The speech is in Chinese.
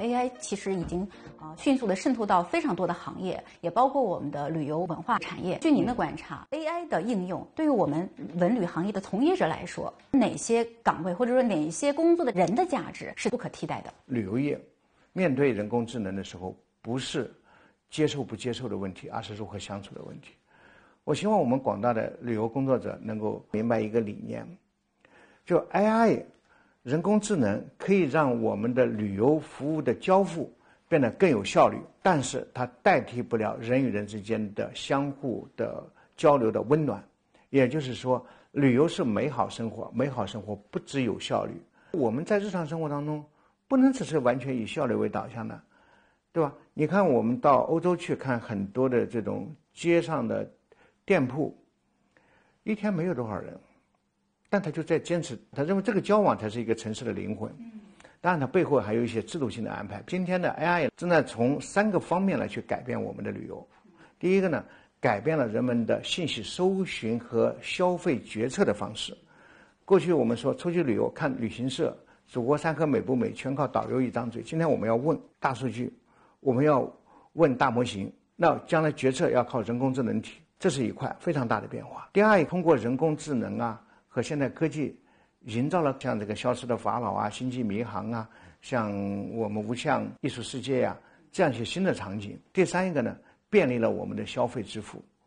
AI 其实已经迅速的渗透到非常多的行业，也包括我们的旅游文化产业。据您的观察，AI 的应用对于我们文旅行业的从业者来说，哪些岗位或者说哪些工作的人的价值是不可替代的？ 旅游业面对人工智能的时候，不是接受不接受的问题，而是如何相处的问题。我希望我们广大的旅游工作者能够明白一个理念，就 AI 人工智能可以让我们的旅游服务的交付变得更有效率，但是它代替不了人与人之间的相互的交流的温暖。也就是说，旅游是美好生活，美好生活不只有效率。我们在日常生活当中不能只是完全以效率为导向的，对吧？你看我们到欧洲去看很多的这种街上的店铺，一天没有多少人，但他就在坚持，他认为这个交往才是一个城市的灵魂。当然它背后还有一些制度性的安排。今天的 AI 正在从3个方面来去改变我们的旅游。第一个呢，改变了人们的信息搜寻和消费决策的方式。过去我们说出去旅游看旅行社祖国山河美不美，全靠导游一张嘴。今天我们要问大数据，我们要问大模型，那将来决策要靠人工智能体，这是一块非常大的变化。第二，通过人工智能和现代科技，营造了像这个消失的法老星际迷航像我们无相艺术世界这样一些新的场景。第三一个呢，便利了我们的消费支付。